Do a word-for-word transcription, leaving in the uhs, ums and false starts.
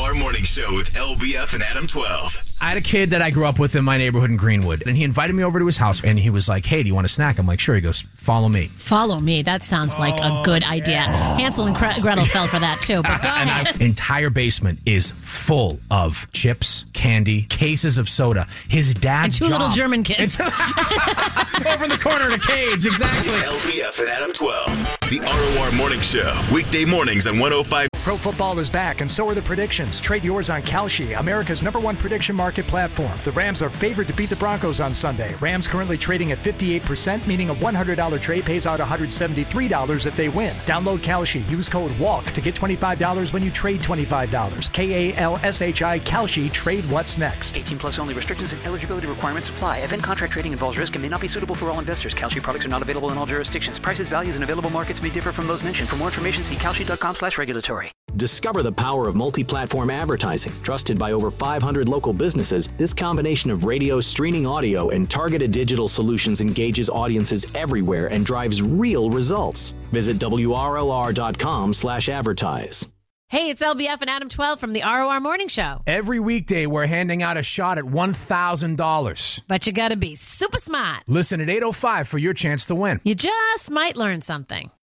R Morning Show with L B F and Adam twelve. I had a kid that I grew up with in my neighborhood in Greenwood, and he invited me over to his house, and he was like, hey, do you want a snack? I'm like, sure. He goes, follow me. Follow me. That sounds like a good idea. Hansel and Gre- Gretel fell for that, too. But go And ahead. our entire basement is full of chips, candy, cases of soda. His dad's And two job- little German kids. Over in the corner in a cage, exactly. L B F and Adam twelve. The R O R Morning Show. Weekday mornings on one oh five. Pro football is back, and so are the predictions. Trade yours on Kalshi, America's number one prediction market platform. The Rams are favored to beat the Broncos on Sunday. Rams currently trading at fifty-eight percent, meaning a one hundred dollars trade pays out one hundred seventy-three dollars if they win. Download Kalshi. Use code WALK to get twenty-five dollars when you trade twenty-five dollars. K A L S H I, Kalshi. Trade what's next. eighteen plus only. Restrictions and eligibility requirements apply. Event contract trading involves risk and may not be suitable for all investors. Kalshi products are not available in all jurisdictions. Prices, values, and available markets may differ from those mentioned. For more information, see kalshi.com slash regulatory. Discover the power of multi-platform advertising. Trusted by over five hundred local businesses, this combination of radio, streaming audio, and targeted digital solutions engages audiences everywhere and drives real results. Visit W R L R dot com slash advertise. Hey, it's L B F and Adam twelve from the R O R Morning Show. Every weekday, we're handing out a shot at one thousand dollars. But you got to be super smart. Listen at eight oh five for your chance to win. You just might learn something.